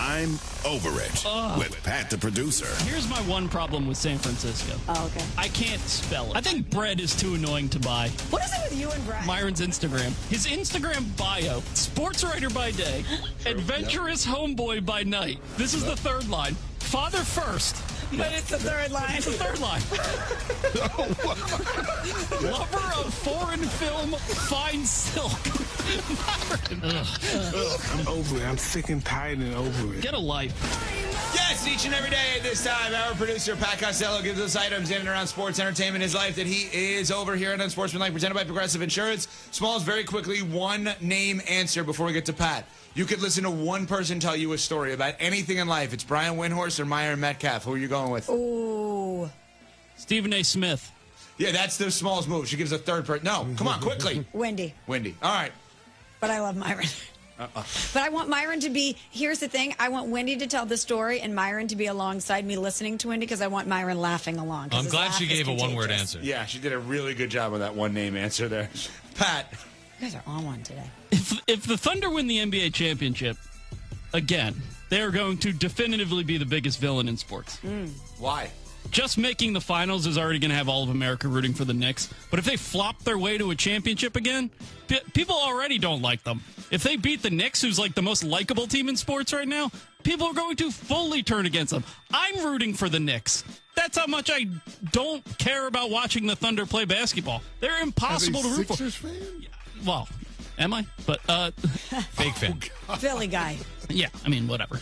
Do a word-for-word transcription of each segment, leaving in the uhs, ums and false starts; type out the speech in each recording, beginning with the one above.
I'm Over It Ugh. with Pat the producer. Here's my one problem with San Francisco. Oh, okay. I can't spell it. I think bread is too annoying to buy. What is it with you and Brad? Myron's Instagram. His Instagram bio, sports writer by day, adventurous homeboy by night. This is the third line. Father first. But it's the third line. It's the third line. Lover of foreign film, fine silk. I'm over it. I'm sick and tired and over it. Get a life. Yes, each and every day at this time, our producer, Pat Costello, gives us items in and around sports, entertainment, his life that he is over here on Unsportsmanlike, presented by Progressive Insurance. Smalls, very quickly, one name answer before we get to Pat. You could listen to one person tell you a story about anything in life. It's Brian Windhorst or Myron Metcalf. Who are you going with? Ooh. Stephen A. Smith. Yeah, that's the Smalls move. She gives a third person. No, come on, quickly. Wendy. Wendy. All right. But I love Myron. Uh-uh. But I want Myron to be, here's the thing, I want Wendy to tell the story and Myron to be alongside me listening to Wendy because I want Myron laughing along. I'm glad she gave a one-word contagious. answer. Yeah, she did a really good job with that one-name answer there. Pat. You guys are on one today. If, if the Thunder win the N B A championship, again, they're going to definitively be the biggest villain in sports. Mm. Why? Just making the finals is already going to have all of America rooting for the Knicks. But if they flop their way to a championship again, p- people already don't like them. If they beat the Knicks, who's like the most likable team in sports right now, people are going to fully turn against them. I'm rooting for the Knicks. That's how much I don't care about watching the Thunder play basketball. They're impossible Are they to root Sixers for. fan? Well, am I? But, uh, Fake fan. Philly guy. yeah, I mean, whatever.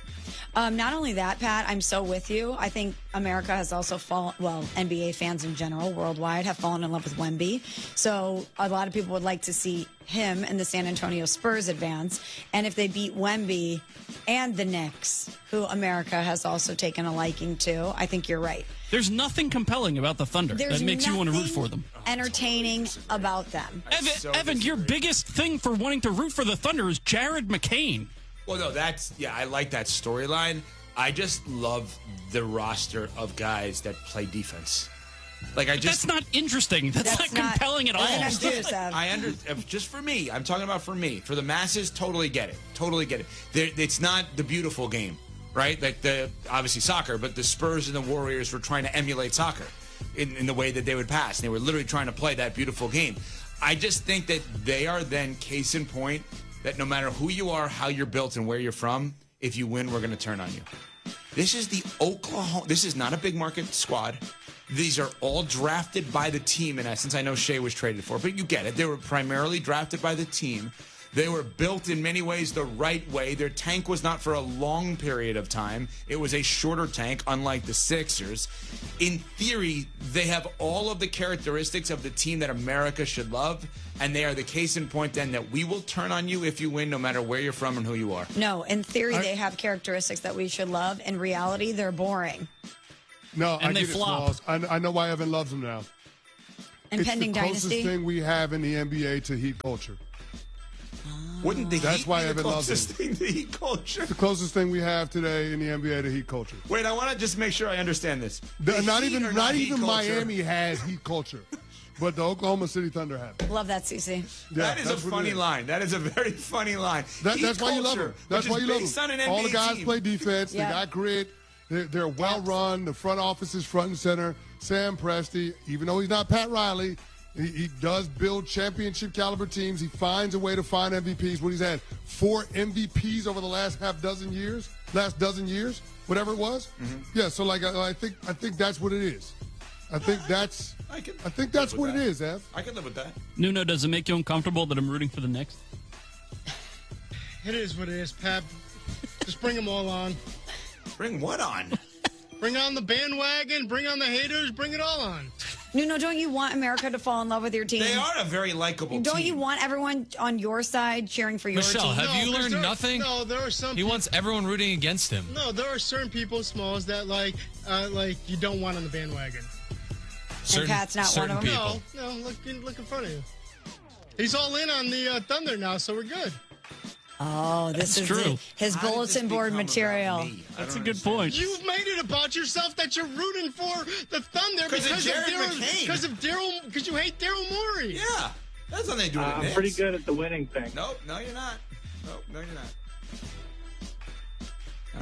Um, not only that, Pat, I'm so with you. I think America has also fallen, well, N B A fans in general, worldwide, have fallen in love with Wemby. So a lot of people would like to see him and the San Antonio Spurs advance. And if they beat Wemby and the Knicks, who America has also taken a liking to, I think you're right. There's nothing compelling about the Thunder There's that makes you want to root nothing for them. Entertaining about them. Evan, so Evan your disagree. biggest thing for wanting to root for the Thunder is Jared McCain. Well, no, that's, yeah, I like that storyline. I just love the roster of guys that play defense. Like, I just. That's not interesting. That's, That's not not- compelling at all. that's not juice, Ev. I under just for me. I'm talking about for me. For the masses, totally get it. Totally get it. There, it's not the beautiful game, right? Like the obviously soccer, but the Spurs and the Warriors were trying to emulate soccer in, in the way that they would pass. They were literally trying to play that beautiful game. I just think that they are then case in point that no matter who you are, how you're built, and where you're from, if you win, we're going to turn on you. This is the Oklahoma. This is not a big market squad. These are all drafted by the team, in essence. I know Shea was traded for, but you get it. They were primarily drafted by the team. They were built in many ways the right way. Their tank was not for a long period of time. It was a shorter tank, unlike the Sixers. In theory, they have all of the characteristics of the team that America should love, and they are the case in point then that we will turn on you if you win, no matter where you're from and who you are. No, in theory, they have characteristics that we should love. In reality, they're boring. No, And I they get it, flop. Smalls. I, I know why Evan loves them now. Impending it's the closest dynasty. thing we have in the N B A to heat culture. Wouldn't the That's Heat why be the Evan loves closest thing to Heat culture? The closest thing we have today in the N B A to heat culture. Wait, I want to just make sure I understand this. The- The not Heat even are not Heat even culture. Miami has heat culture, but the Oklahoma City Thunder have it. Love that, Cece. Yeah, That is a that's what it funny is. line. That is a very funny line. That, Heat that's why you love culture, them. That's which why is you love based them. on an All N B A the guys team. play defense. Yeah. They got grit. They're, they're well run. The front office is front and center. Sam Presti, even though he's not Pat Riley, he, he does build championship caliber teams. He finds a way to find M V Ps. What he's had four M V Ps over the last half dozen years, last dozen years, whatever it was. Mm-hmm. Yeah. So like I, I think I think that's what it is. I think that's I can I think live that's with what that. it is, Ev. I can live with that. Nuno, does it make you uncomfortable that I'm rooting for the Knicks? It is what it is, Pep. Just bring them all on. Bring what on? Bring on the bandwagon. Bring on the haters. Bring it all on. No, no, don't you want America to fall in love with your team? They are a very likable Don't team. you want everyone on your side cheering for your Michelle, team? have you 'cause learned there- nothing? No, there are some. He people, wants everyone rooting against him. No, there are certain people, Smalls, that like, uh, like you don't want on the bandwagon. Certain, Pat's not one certain of them? people. No, no, look, in, look in front of you. He's all in on the uh, Thunder now, so we're good. Oh, this That's is true. the- his How did bulletin this board become material. about me? I That's a don't good understand. point. You've made it about yourself that you're rooting for the Thunder 'Cause of because of Jared Daryl, McCain. because of Daryl, because you hate Daryl Morey. Yeah. That's nothing to do with Uh, the I'm Knicks. pretty good at the winning thing. Nope, no, you're not. Nope, no, you're not.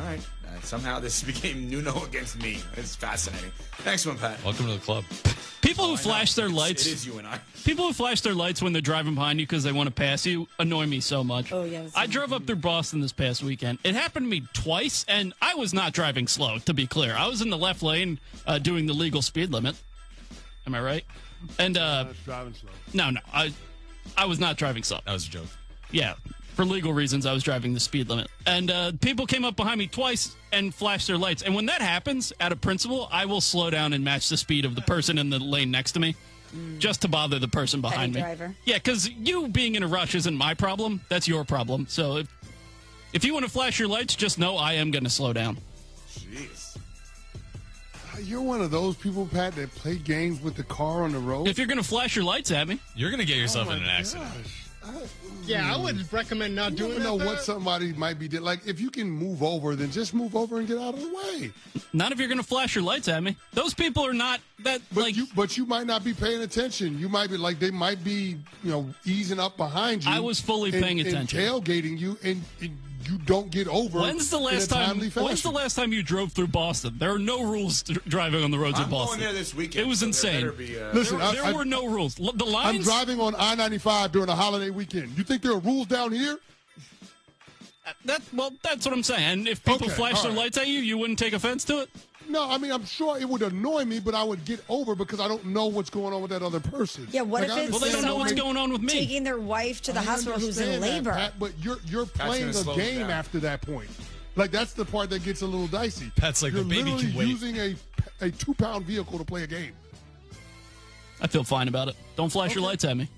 All right. Uh, somehow this became Nuno against me. It's fascinating. Next one, Pat. Welcome to the club. People who I flash know. their It's- lights. It is you and I. People who flash their lights when they're driving behind you because they want to pass you annoy me so much. Oh, yeah, that's I drove up through Boston this past weekend. It happened to me twice, and I was not driving slow, to be clear. I was in the left lane uh, doing the legal speed limit. Am I right? And uh, That's driving slow. no, no, I, I was not driving slow. That was a joke. Yeah, for legal reasons, I was driving the speed limit. And uh, people came up behind me twice and flashed their lights. And when that happens, out of principle, I will slow down and match the speed of the person in the lane next to me. Just to bother the person behind me. driver. Yeah, because you being in a rush isn't my problem. That's your problem. So if, if you want to flash your lights, just know I am going to slow down. Jeez. You're one of those people, Pat, that play games with the car on the road. If you're going to flash your lights at me, You're going to get yourself Oh in my an accident. gosh. I, Yeah, I would recommend not you doing never that. know what Pat. somebody might be doing. Like, if you can move over, then just move over and get out of the way. not if you're going to flash your lights at me. Those people are not that, But like, you, but you might not be paying attention. You might be like they might be, you know, easing up behind you. I was fully and- paying and attention. tailgating you, and, and you don't get over. when's the in last a time, timely fashion. when's the last time you drove through Boston? There are no rules to driving on the roads I'm of going Boston. there this weekend. It was so there insane. better be, uh, Listen, There, I- there I- were no rules. L- The I'm lines. driving on I ninety-five during a holiday weekend. You think there are rules down here? That well, that's what I'm saying. And if people Okay, flash all their right. lights at you, you wouldn't take offense to it. No, I mean, I'm sure it would annoy me, but I would get over because I don't know what's going on with that other person. Yeah, what Like, if I it's Well, they don't know what's someone going on with me. taking their wife to the I hospital who's in understand that, labor? Pat, but you're you're playing gonna a slow it game down. after that point. Like, that's the part that gets a little dicey. Pat's like, you're the baby literally can wait. using a a two pound vehicle to play a game. I feel fine about it. Don't flash your Okay. lights at me.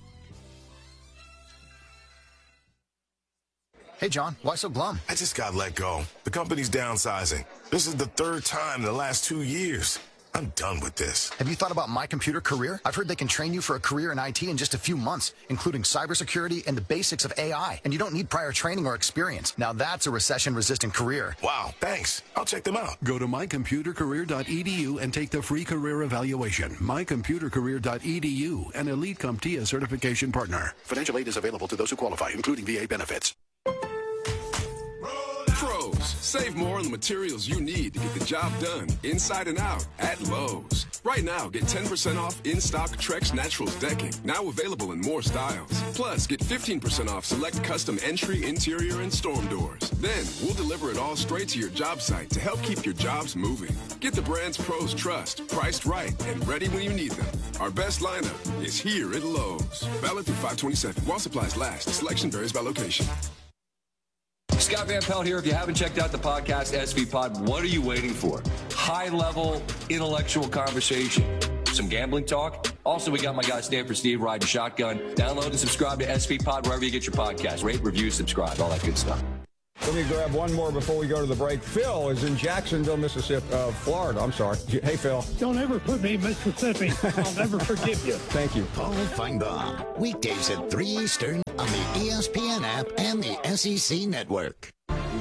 Hey, John, why so glum? I just got let go. The company's downsizing. This is the third time in the last two years. I'm done with this. Have you thought about My Computer Career? I've heard they can train you for a career in I T in just a few months, including cybersecurity and the basics of A I. And you don't need prior training or experience. Now that's a recession-resistant career. Wow, thanks. I'll check them out. Go to my computer career dot e d u and take the free career evaluation. my computer career dot e d u, an Elite CompTIA certification partner. Financial aid is available to those who qualify, including V A benefits. Pros, save more on the materials you need to get the job done inside and out at Lowe's. Right now, get ten percent off in-stock Trex Naturals decking, now available in more styles. Plus, get fifteen percent off select custom entry, interior, and storm doors. Then, we'll deliver it all straight to your job site to help keep your jobs moving. Get the brands pros trust, priced right, and ready when you need them. Our best lineup is here at Lowe's. Valid through five twenty-seven. While supplies last, selection varies by location. Scott Van Pelt here. If you haven't checked out the podcast S V Pod, what are you waiting for? High-level intellectual conversation. Some gambling talk. Also, we got my guy Stanford Steve riding shotgun. Download and subscribe to S V Pod wherever you get your podcast. Rate, review, subscribe, all that good stuff. Let me grab one more before we go to the break. Phil is in Jacksonville, Mississippi, uh, Florida. I'm sorry. Hey, Phil. Don't ever put me in Mississippi. I'll never forgive you. Thank you. Paul Feinbaum, weekdays at three Eastern on the E S P N app and the S E C network.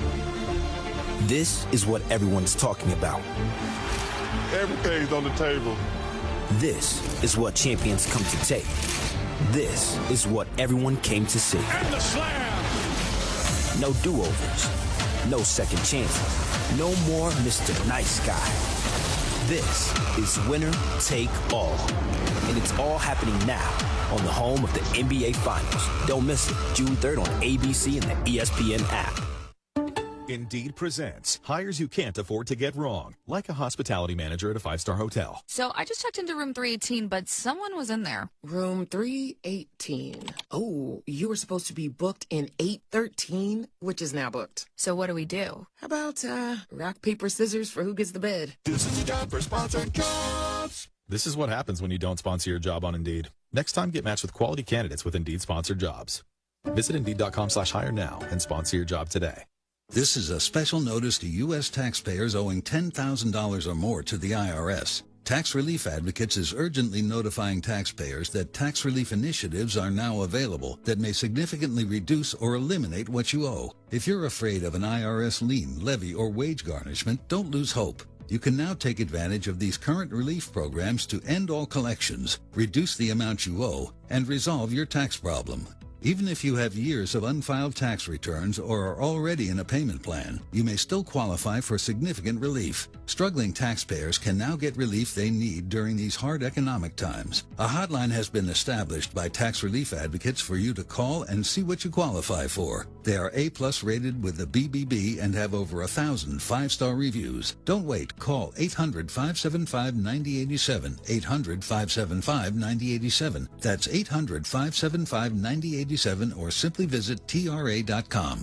This is what everyone's talking about. Everything's on the table. This is what champions come to take. This is what everyone came to see. And the slam! No do-overs. No second chances. No more Mister Nice Guy. This is winner take all. And it's all happening now on the home of the N B A Finals. Don't miss it. June third on A B C and the E S P N app. Indeed presents hires you can't afford to get wrong, like a hospitality manager at a five-star hotel. So I just checked into room three eighteen, but someone was in there. Room three eighteen. Oh, you were supposed to be booked in eight thirteen, which is now booked. So what do we do? How about uh, rock, paper, scissors for who gets the bed? This is the job for sponsored jobs. This is what happens when you don't sponsor your job on Indeed. Next time, get matched with quality candidates with Indeed-sponsored jobs. Visit Indeed.com slash hire now and sponsor your job today. This is a special notice to U S taxpayers owing ten thousand dollars or more to the I R S. Tax Relief Advocates is urgently notifying taxpayers that tax relief initiatives are now available that may significantly reduce or eliminate what you owe. If you're afraid of an I R S lien, levy, or wage garnishment, don't lose hope. You can now take advantage of these current relief programs to end all collections, reduce the amount you owe, and resolve your tax problem. Even if you have years of unfiled tax returns or are already in a payment plan, you may still qualify for significant relief. Struggling taxpayers can now get relief they need during these hard economic times. A hotline has been established by tax relief advocates for you to call and see what you qualify for. They are A-plus rated with the B B B and have over a thousand five-star reviews. Don't wait. Call eight hundred, five seven five, nine zero eight seven, eight hundred, five seven five, nine zero eight seven. That's eight hundred, five seven five, nine zero eight seven, or simply visit T R A dot com.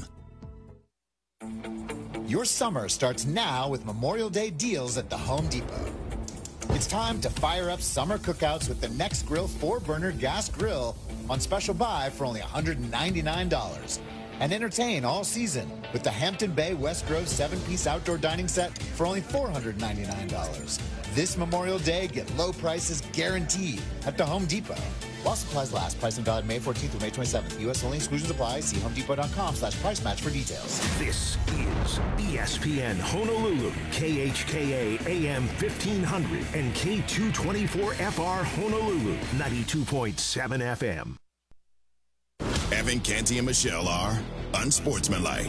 Your summer starts now with Memorial Day deals at the Home Depot. It's time to fire up summer cookouts with the Next Grill four burner gas grill on special buy for only one hundred ninety-nine dollars. And entertain all season with the Hampton Bay West Grove seven piece outdoor dining set for only four hundred ninety-nine dollars. This Memorial Day, get low prices guaranteed at the Home Depot. While supplies last, pricing valid May fourteenth through May twenty-seventh. U S only, exclusions apply. See homedepot.com slash price match for details. This is E S P N Honolulu, K H K A A M fifteen hundred and K two twenty-four F R Honolulu, ninety-two point seven F M. Evan, Canty, and Michelle are unsportsmanlike.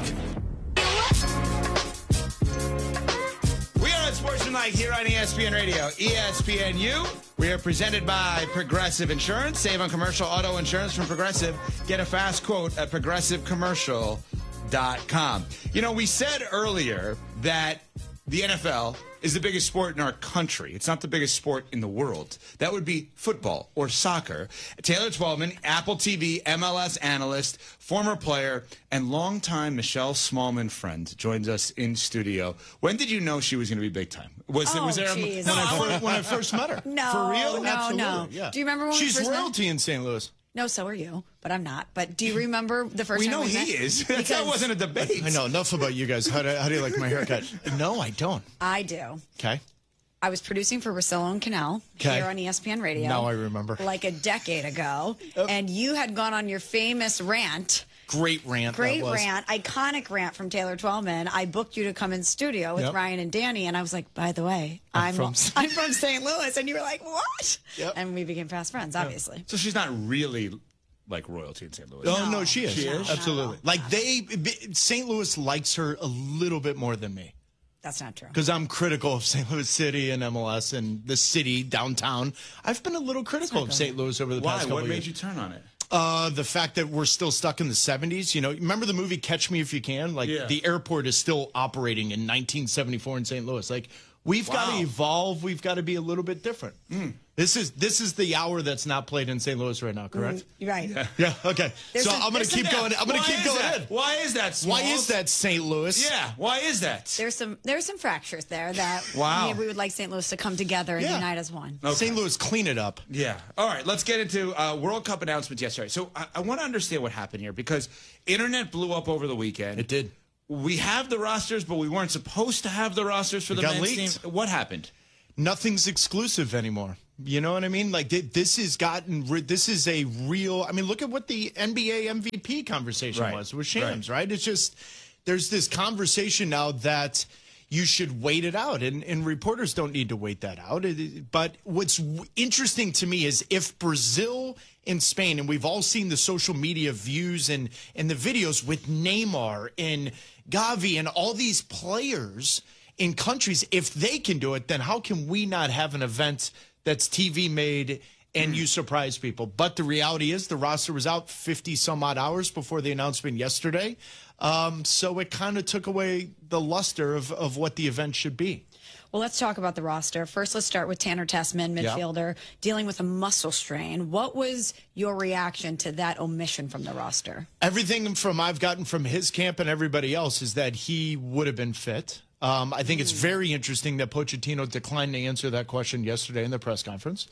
We are unsportsmanlike here on E S P N Radio, E S P N U. We are presented by Progressive Insurance. Save on commercial auto insurance from Progressive. Get a fast quote at progressive commercial dot com. You know, we said earlier that the N F L is the biggest sport in our country. It's not the biggest sport in the world. That would be football or soccer. Taylor Twellman, Apple T V, M L S analyst, former player, and longtime Michelle Smallman friend, joins us in studio. When did you know she was going to be big time? Was, Oh, it, was there a, geez. when, No, I I first, when I first met her? No, For real? no, Absolutely. no. Yeah. Do you remember when we She's first met? royalty in Saint Louis. No, so are you, but I'm not. But do you remember the first We time know we he met? is. Because That wasn't a debate. I know. Enough about you guys. How do, how do you like my haircut? No, I don't. I do. Okay. I was producing for Russillo and Canal Okay. here on E S P N Radio. Now I remember. Like a decade ago. And you had gone on your famous rant. Great rant. Great that was. rant, iconic rant from Taylor Twellman. I booked you to come in studio with Yep. Ryan and Danny, and I was like, by the way, I'm from- I'm from Saint Louis. And you were like, what? Yep. And we became fast friends, obviously. So she's not really like royalty in Saint Louis. Oh, no, she is. She is? Absolutely. Like they, Saint Louis likes her a little bit more than me. That's not true. Because I'm critical of Saint Louis City and M L S and the city downtown. I've been a little critical of Saint Louis over the Why? past couple What of made years. you turn on it? Uh, the fact that we're still stuck in the seventies. You know, remember the movie Catch Me If You Can? Like Yeah. the airport is still operating in nineteen seventy-four in Saint Louis. Like we've got Wow. to evolve. We've got to be a little bit different. This is this is the hour that's not played in Saint Louis right now, correct? Mm, right. Yeah. Okay. There's so a- I'm going there's to keep some- going. I'm going Why to keep is going that? in. Why is that, Why Smalls? is that Saint Louis? Yeah, why is that? There's some there's some fractures there that Wow. maybe we would like Saint Louis to come together and Yeah. unite as one. Saint Louis, clean it up. Yeah. All right, let's get into uh, World Cup announcements yesterday. So I, I want to understand what happened here because internet blew up over the weekend. It did. We have the rosters, but we weren't supposed to have the rosters for It the got men's leaked. team. What happened? Nothing's exclusive anymore. You know what I mean? Like th- this has gotten. Re- this is a real. I mean, look at what the N B A M V P conversation Right. was with Shams. Right. It's just there's this conversation now that you should wait it out, and, and reporters don't need to wait that out. It- it- but what's w- interesting to me is if Brazil and Spain, and we've all seen the social media views and and the videos with Neymar and Gavi and all these players in countries, if they can do it, then how can we not have an event that's T V made and you surprise people? But the reality is the roster was out fifty some odd hours before the announcement yesterday. Um, so it kind of took away the luster of, of what the event should be. Well, let's talk about the roster. First, let's start with Tanner Tessman, Yeah. midfielder, dealing with a muscle strain. What was your reaction to that omission from the roster? Everything from I've gotten from his camp and everybody else is that he would have been fit. Um, I think it's very interesting that Pochettino declined to answer that question yesterday in the press conference.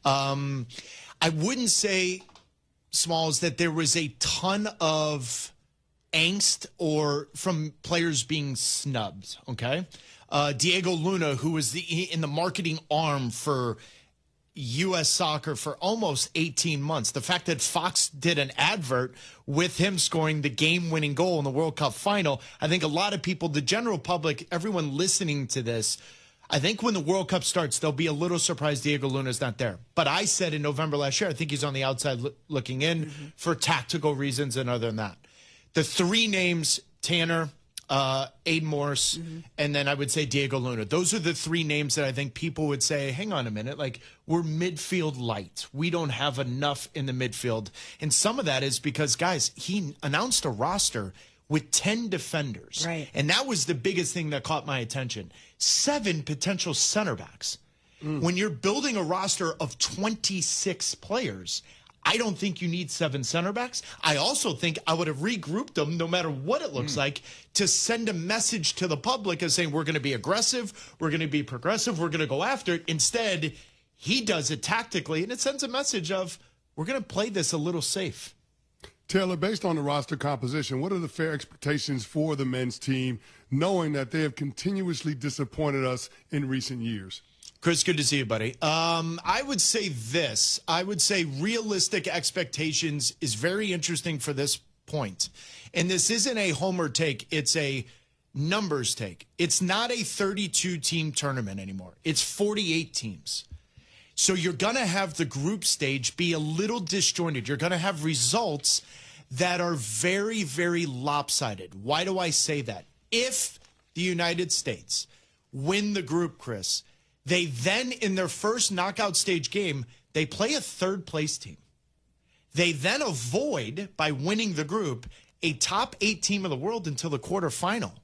Um, I wouldn't say, Smalls, that there was a ton of angst or from players being snubbed. Okay, uh, Diego Luna, who was the in the marketing arm for U S soccer for almost eighteen months. The fact that Fox did an advert with him scoring the game-winning goal in the World Cup final, I think a lot of people, the general public, everyone listening to this, I think when the World Cup starts, they'll be a little surprised Diego Luna's not there. But I said in November last year, I think he's on the outside lo- looking in mm-hmm. for tactical reasons and other than that. The three names, Tanner, uh, Aiden Morse, mm-hmm. and then I would say Diego Luna. Those are the three names that I think people would say, hang on a minute, like we're midfield light. We don't have enough in the midfield. And some of that is because, guys, he announced a roster with ten defenders. Right. And that was the biggest thing that caught my attention. Seven potential center backs. Mm. When you're building a roster of twenty-six players, I don't think you need seven center backs. I also think I would have regrouped them, no matter what it looks mm. like, to send a message to the public as saying we're going to be aggressive, we're going to be progressive, we're going to go after it. Instead, he does it tactically, and it sends a message of we're going to play this a little safe. Taylor, based on the roster composition, what are the fair expectations for the men's team, knowing that they have continuously disappointed us in recent years? Chris, good to see you, buddy. Um, I would say this. I would say realistic expectations is very interesting for this point. And this isn't a homer take. It's a numbers take. It's not a thirty-two team tournament anymore. It's forty-eight teams. So you're going to have the group stage be a little disjointed. You're going to have results that are very, very lopsided. Why do I say that? If the United States win the group, Chris, they then, in their first knockout stage game, they play a third place team. They then avoid, by winning the group, a top eight team of the world until the quarterfinal.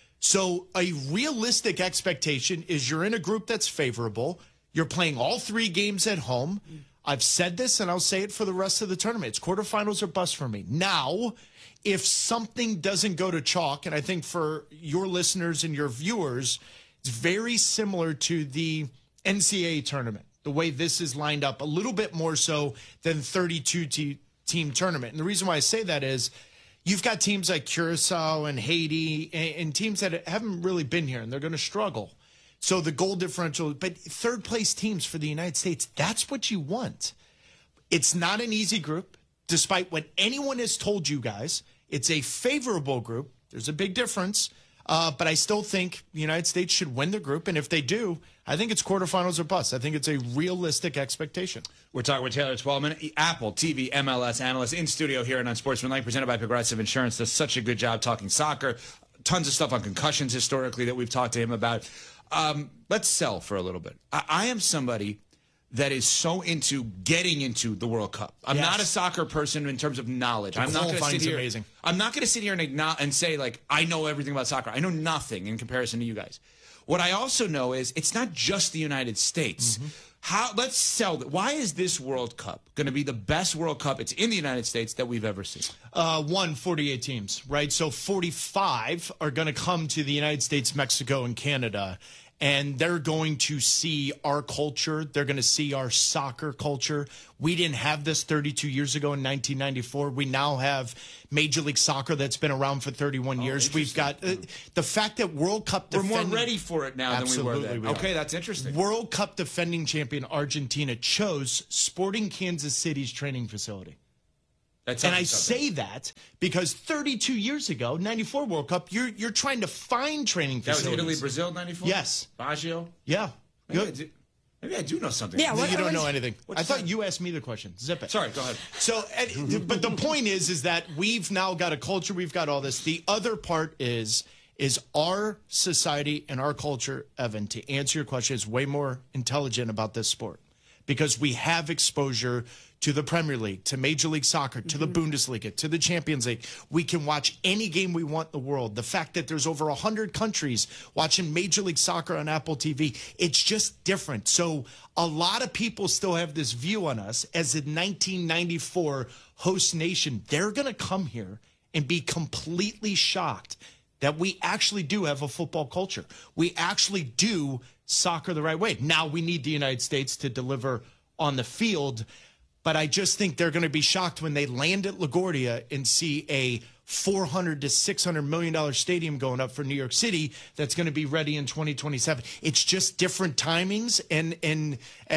So a realistic expectation is you're in a group that's favorable. You're playing all three games at home. I've said this, and I'll say it for the rest of the tournament. It's quarterfinals or bust for me. Now, if something doesn't go to chalk, and I think for your listeners and your viewers, it's very similar to the N C double A tournament, the way this is lined up, a little bit more so than thirty-two team tournament. And the reason why I say that is you've got teams like Curacao and Haiti and, and teams that haven't really been here, and they're going to struggle. So the goal differential, but third place teams for the United States, that's what you want. It's not an easy group, despite what anyone has told you guys. It's a favorable group. There's a big difference. Uh, but I still think the United States should win the group. And if they do, I think it's quarterfinals or bust. I think it's a realistic expectation. We're talking with Taylor Twellman, Apple T V M L S analyst in studio here and on Sportsmanlike, presented by Progressive Insurance. Does such a good job talking soccer. Tons of stuff on concussions historically that we've talked to him about. Um, let's sell for a little bit. I, I am somebody that is so into getting into the World Cup. I'm Yes. not a soccer person in terms of knowledge. The I'm not going to sit qualifying's here. amazing. I'm not going to sit here and acknowledge, and say like I know everything about soccer. I know nothing in comparison to you guys. What I also know is it's not just the United States. Mm-hmm. How? Let's sell that. Why is this World Cup going to be the best World Cup? It's in the United States that we've ever seen. Uh, one, forty-eight teams, right? So forty-five are going to come to the United States, Mexico, and Canada. And they're going to see our culture. They're going to see our soccer culture. We didn't have this thirty-two years ago in nineteen ninety-four. We now have Major League Soccer that's been around for thirty-one Oh, years. We've got uh, the fact that World Cup We're defending, more ready for it now than we were Absolutely then. we are. Okay, that's interesting. World Cup defending champion Argentina chose Sporting Kansas City's training facility. That's and I something. say that because thirty-two years ago, ninety-four World Cup, you're you're trying to find training That was facilities. Italy, Brazil, ninety-four? Yes. Baggio? Yeah. Maybe I, Good. do, maybe I do know something. Yeah, you don't know anything. What's I thought that? you asked me the question. Zip it. Sorry, go ahead. So, and, but the point is, is that we've now got a culture. We've got all this. The other part is, is our society and our culture, Evan, to answer your question, is way more intelligent about this sport because we have exposure to the Premier League, to Major League Soccer, to the Bundesliga, to the Champions League. We can watch any game we want in the world. The fact that there's over one hundred countries watching Major League Soccer on Apple T V, it's just different. So a lot of people still have this view on us as a nineteen ninety-four host nation. They're going to come here and be completely shocked that we actually do have a football culture. We actually do soccer the right way. Now we need the United States to deliver on the field. But I just think they're going to be shocked when they land at LaGuardia and see a four hundred to six hundred million dollars stadium going up for New York City that's going to be ready in twenty twenty-seven. It's just different timings. And, and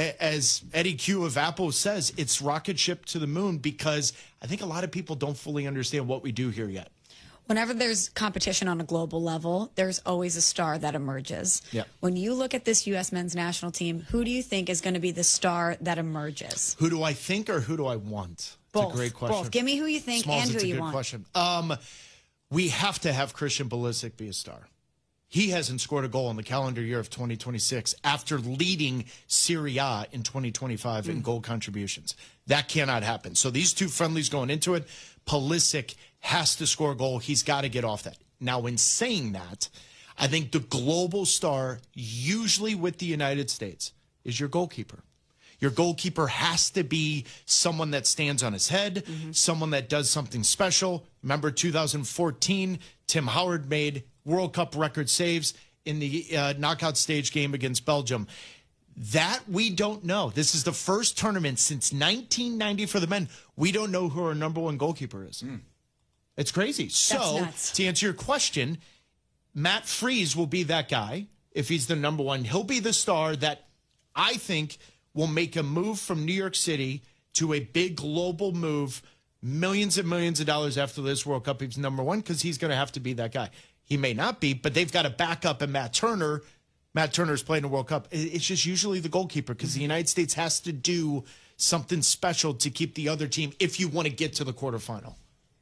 as Eddie Q of Apple says, it's rocket ship to the moon because I think a lot of people don't fully understand what we do here yet. Whenever there's competition on a global level, there's always a star that emerges. Yeah. When you look at this U S men's national team, who do you think is going to be the star that emerges? Who do I think or who do I want? Both. It's a great question. Both. Give me who you think Smalls, and it's who a you good want. question. Um, we have to have Christian Pulisic be a star. He hasn't scored a goal in the calendar year of twenty twenty-six after leading Serie A in twenty twenty-five in goal contributions. That cannot happen. So these two friendlies going into it, Pulisic has to score a goal. He's got to get off that. Now, in saying that, I think the global star, usually with the United States, is your goalkeeper. Your goalkeeper has to be someone that stands on his head, mm-hmm. someone that does something special. Remember two thousand fourteen, Tim Howard made World Cup record saves in the uh, knockout stage game against Belgium. That we don't know. This is the first tournament since nineteen ninety for the men. We don't know who our number one goalkeeper is. Mm. It's crazy. So, to answer your question, Matt Freese will be that guy. If he's the number one, he'll be the star that I think will make a move from New York City to a big global move, millions and millions of dollars after this World Cup. He's number one because he's going to have to be that guy. He may not be, but they've got a backup in Matt Turner. Matt Turner's playing the World Cup. It's just usually the goalkeeper because the United States has to do something special to keep the other team if you want to get to the quarterfinal.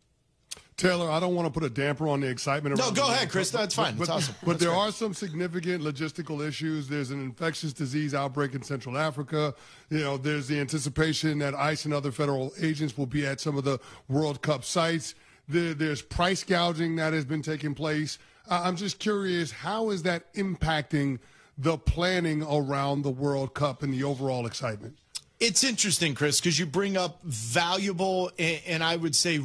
Taylor, I don't want to put a damper on the excitement. No, around go the ahead, World Chris. Cup, That's fine. But, That's awesome. But That's there great. are some significant logistical issues. There's an infectious disease outbreak in Central Africa. You know, there's the anticipation that ICE and other federal agents will be at some of the World Cup sites. There, there's price gouging that has been taking place. Uh, I'm just curious, how is that impacting the planning around the World Cup and the overall excitement? It's interesting, Chris, because you bring up valuable and, and I would say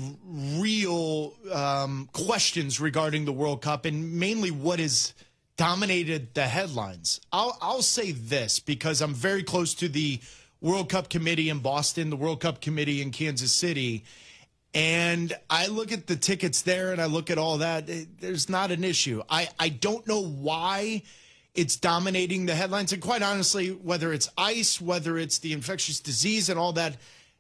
real um, questions regarding the World Cup and mainly what has dominated the headlines. I'll, I'll say this because I'm very close to the World Cup committee in Boston, the World Cup committee in Kansas City, and I look at the tickets there and I look at all that. There's not an issue. I, I don't know why it's dominating the headlines. And quite honestly, whether it's ICE, whether it's the infectious disease and all that,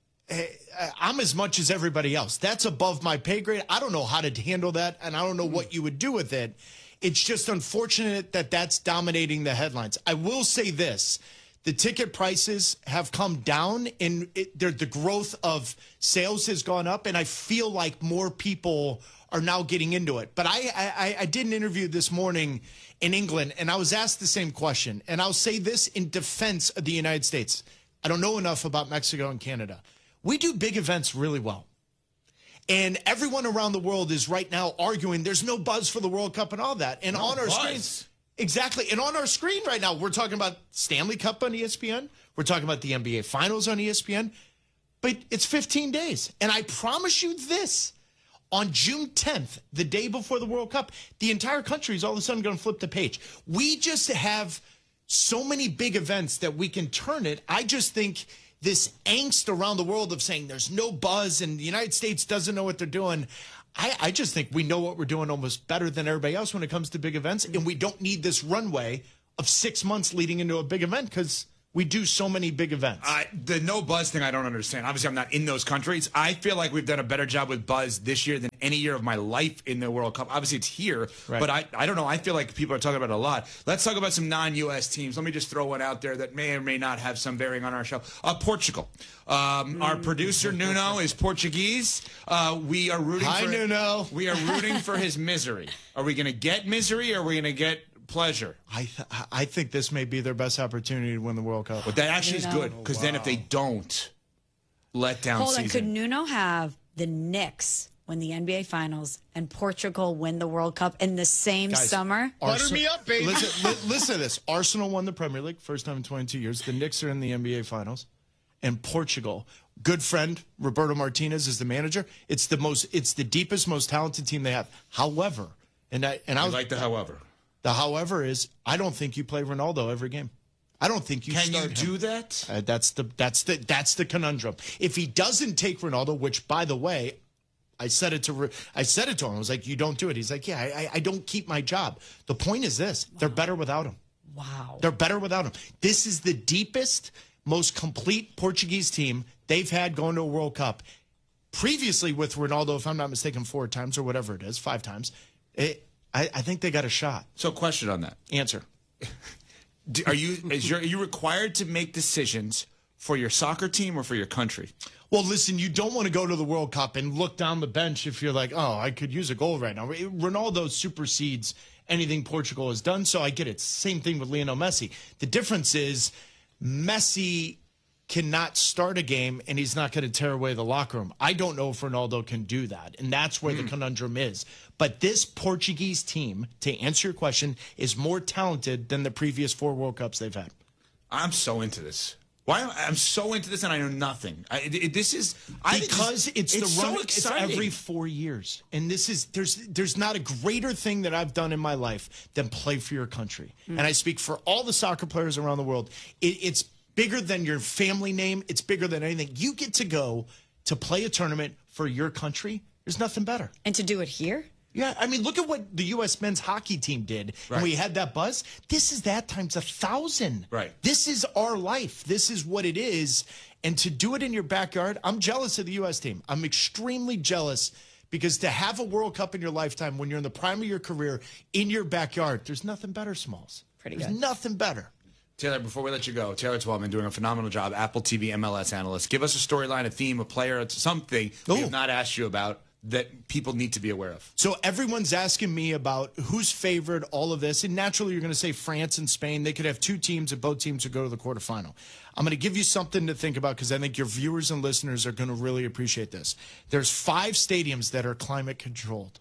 I'm as much as everybody else. That's above my pay grade. I don't know how to handle that, and I don't know what you would do with it. It's just unfortunate that that's dominating the headlines. I will say this. The ticket prices have come down, and it, the growth of sales has gone up, and I feel like more people are now getting into it. But I, I, I did an interview this morning in England, and I was asked the same question. And I'll say this in defense of the United States. I don't know enough about Mexico and Canada. We do big events really well. And everyone around the world is right now arguing there's no buzz for the World Cup and all that. And No on our buzz. screens, exactly. And on our screen right now, we're talking about Stanley Cup on E S P N. We're talking about the N B A Finals on E S P N. But it's fifteen days. And I promise you this. On June tenth, the day before the World Cup, the entire country is all of a sudden going to flip the page. We just have so many big events that we can turn it. I just think this angst around the world of saying there's no buzz and the United States doesn't know what they're doing. I, I just think we know what we're doing almost better than everybody else when it comes to big events. And we don't need this runway of six months leading into a big event because we do so many big events. I, the no buzz thing, I don't understand. Obviously, I'm not in those countries. I feel like we've done a better job with buzz this year than any year of my life in the World Cup. Obviously, it's here, Right. but I, I don't know. I feel like people are talking about it a lot. Let's talk about some non-U S teams. Let me just throw one out there that may or may not have some bearing on our show. Uh, Portugal. Um, our producer, Nuno, is Portuguese. Uh, we are rooting Hi, for Nuno. We are rooting for his misery. Are we going to get misery or are we going to get pleasure? I th- I think this may be their best opportunity to win the World Cup. But that actually is Nuno. good because then if they don't, let down Hold on, season. could Nuno have the Knicks win the N B A Finals and Portugal win the World Cup in the same Guys, summer? Arsenal- Butter me up, baby. Listen, li- listen to this. Arsenal won the Premier League, first time in twenty-two years. The Knicks are in the N B A Finals. And Portugal, good friend, Roberto Martinez is the manager. It's the most, it's the deepest, most talented team they have. However, and I, and I I was like the however. The however is, I don't think you play Ronaldo every game. I don't think you Can you start him. do that? Uh, that's the that's the that's the conundrum. If he doesn't take Ronaldo, which by the way, I said it to I said it to him. I was like, "You don't do it." He's like, "Yeah, I, I don't keep my job." The point is this: they're better without him. Wow, They're better without him. This is the deepest, most complete Portuguese team they've had going to a World Cup. previously with Ronaldo, if I'm not mistaken, four times or whatever it is, five times, it, I, I think they got a shot. So question on that. Answer. Do, are you is your, are you required to make decisions for your soccer team or for your country? Well, listen, you don't want to go to the World Cup and look down the bench if you're like, oh, I could use a goal right now. Ronaldo supersedes anything Portugal has done, so I get it. Same thing with Lionel Messi. The difference is Messi cannot start a game and he's not going to tear away the locker room. I don't know if Ronaldo can do that, and that's where mm. the conundrum is. But this Portuguese team, to answer your question, is more talented than the previous four World Cups they've had. I'm so into this. Why am I'm so into this and I know nothing. I, it, this is I because just, it's, it's the run. So it's exciting. Every four years, and this is there's there's not a greater thing that I've done in my life than play for your country. Mm. And I speak for all the soccer players around the world. It, it's bigger than your family name. It's bigger than anything. You get to go to play a tournament for your country. There's nothing better. And to do it here. Yeah, I mean, look at what the U S men's hockey team did. Right. And we had that buzz. This is that times a thousand. Right. This is our life. This is what it is. And to do it in your backyard, I'm jealous of the U S team. I'm extremely jealous because to have a World Cup in your lifetime when you're in the prime of your career in your backyard, there's nothing better, Smalls. Pretty there's good. nothing better. Taylor, before we let you go, Taylor Twellman doing a phenomenal job, Apple T V M L S analyst. Give us a storyline, a theme, a player, something we have not asked you about that people need to be aware of. So everyone's asking me about who's favored, all of this, and naturally you're going to say France and Spain. They could have two teams and both teams would go to the quarterfinal. I'm going to give you something to think about because I think your viewers and listeners are going to really appreciate this. There's five stadiums that are climate controlled.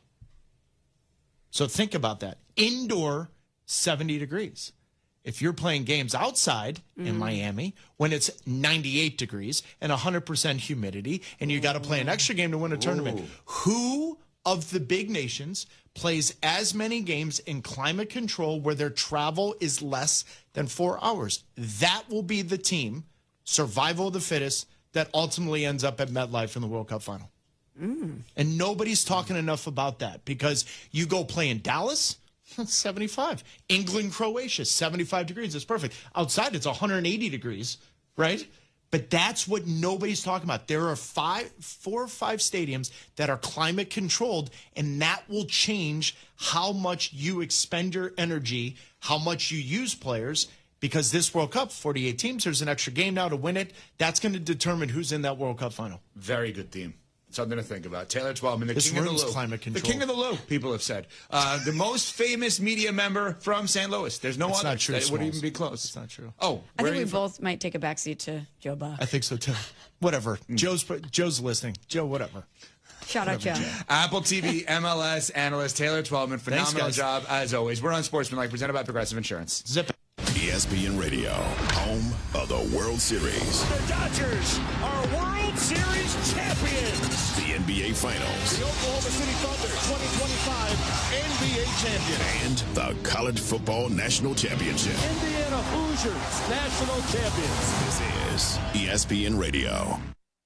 So think about that. Indoor, seventy degrees. If you're playing games outside mm. in Miami when it's ninety-eight degrees and one hundred percent humidity and you got to play an extra game to win a tournament, Ooh. who of the big nations plays as many games in climate control where their travel is less than four hours? That will be the team, survival of the fittest, that ultimately ends up at MetLife in the World Cup final. Mm. And nobody's talking enough about that because you go play in Dallas, that's seventy-five. England, Croatia, seventy-five degrees. That's perfect. Outside, it's one hundred eighty degrees, right? But that's what nobody's talking about. There are five, four or five stadiums that are climate controlled, and that will change how much you expend your energy, how much you use players, because this World Cup, forty-eight teams, there's an extra game now to win it. That's going to determine who's in that World Cup final. Very good theme. Something to think about. Taylor Twellman, the this king of the room's loop. climate control. The king of the loop, people have said. Uh, the most famous media member from Saint Louis. There's no That's other not true, that would Smalls. even be close. It's not true. Oh, I where think are we you from? both might take a backseat to Joe Buck. I think so, too. Whatever. Joe's Joe's listening. Joe, whatever. Shout out, Joe. Apple T V M L S analyst Taylor Twellman. Phenomenal Thanks, job, as always. We're on Sportsmanlike, presented by Progressive Insurance. Zip it. E S P N Radio, home of the World Series. The Dodgers are World Series champions. The N B A Finals. The Oklahoma City Thunder twenty twenty-five N B A champion. And the College Football National Championship. Indiana Hoosiers national champions. This is E S P N Radio.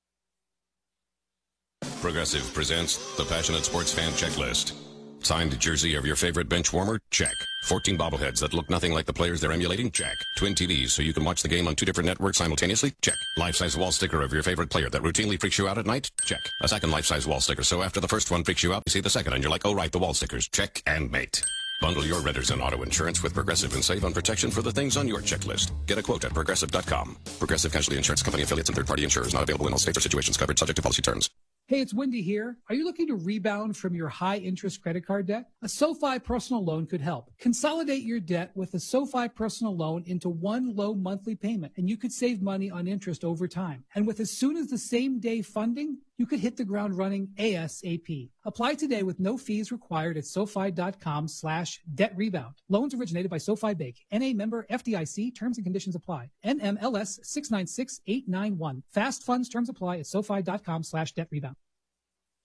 Progressive presents the Passionate Sports Fan Checklist. Signed jersey of your favorite bench warmer? Check. fourteen bobbleheads that look nothing like the players they're emulating? Check. Twin T Vs so you can watch the game on two different networks simultaneously? Check. Life-size wall sticker of your favorite player that routinely freaks you out at night? Check. A second life-size wall sticker so after the first one freaks you out, you see the second and you're like, oh right, the wall stickers. Check and mate. Bundle your renters and auto insurance with Progressive and save on protection for the things on your checklist. Get a quote at Progressive dot com. Progressive Casualty Insurance Company affiliates and third-party insurers not available in all states or situations covered subject to policy terms. Hey, it's Wendy here. Are you looking to rebound from your high-interest credit card debt? A SoFi personal loan could help. Consolidate your debt with a SoFi personal loan into one low monthly payment, and you could save money on interest over time. And with as soon as the same day funding, you could hit the ground running ASAP. Apply today with no fees required at SoFi.com slash debt rebound. Loans originated by SoFi Bank. N A member F D I C. Terms and conditions apply. N M L S six nine six eight nine one. Fast funds terms apply at SoFi.com slash debt rebound.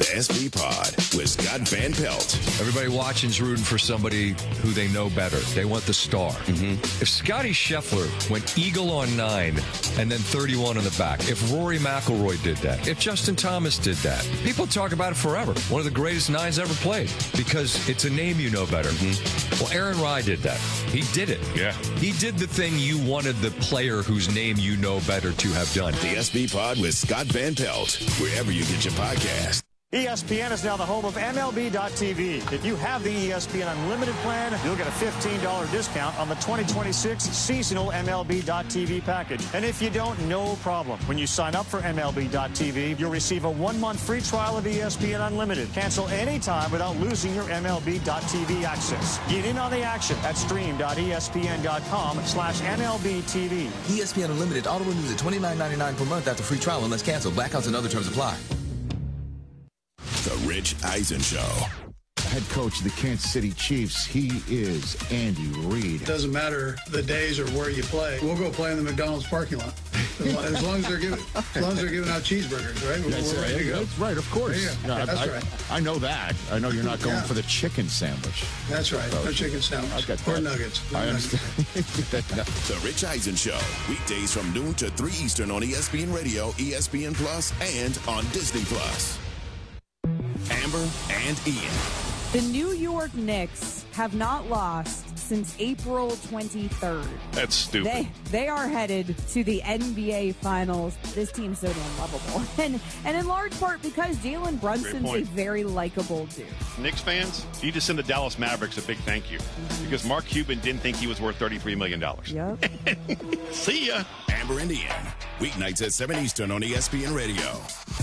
S B Pod with Scott Van Pelt. Everybody watching's rooting for somebody who they know better. They want the star. Mm-hmm. If Scotty Scheffler went eagle on nine and then thirty-one on the back, if Rory McIlroy did that, if Justin Thomas did that, people talk about it forever. One of the greatest nines ever played because it's a name you know better. Mm-hmm. Well, Aaron Rye did that. He did it. Yeah. He did the thing you wanted the player whose name you know better to have done. The S B Pod with Scott Van Pelt, wherever you get your podcast. E S P N is now the home of M L B dot T V. If you have the E S P N Unlimited plan, you'll get a fifteen dollars discount on the twenty twenty-six seasonal M L B dot T V package. And if you don't, no problem. When you sign up for M L B dot T V, you'll receive a one-month free trial of E S P N Unlimited. Cancel anytime without losing your M L B dot T V access. Get in on the action at stream dot E S P N dot com slash M L B T V. E S P N Unlimited auto renews at twenty-nine ninety-nine per month after free trial unless canceled. Blackouts and other terms apply. The Rich Eisen Show. Head coach of the Kansas City Chiefs, he is Andy Reid. Doesn't matter the days or where you play. We'll go play in the McDonald's parking lot. As long as, long as they're giving, as long as they're giving out cheeseburgers, right? We're, That's, we're ready right. to go. That's right, of course. Yeah, no, that's I, right. I, I know that. I know you're not going Yeah. for the chicken sandwich. That's right. So, No chicken sandwich. I got Or that. nuggets. I understand. The Rich Eisen Show. Weekdays from noon to three Eastern on E S P N Radio, E S P N Plus, and on Disney Plus. Amber and Ian. The New York Knicks have not lost since April twenty-third. That's stupid. They they are headed to the N B A Finals. This team's so damn lovable. And, and in large part because Jalen Brunson's a point. very likable dude. Knicks fans, you just send the Dallas Mavericks a big thank you because Mark Cuban didn't think he was worth thirty-three million dollars. Yep. See ya. Amber and Ian. Weeknights at seven Eastern on E S P N Radio.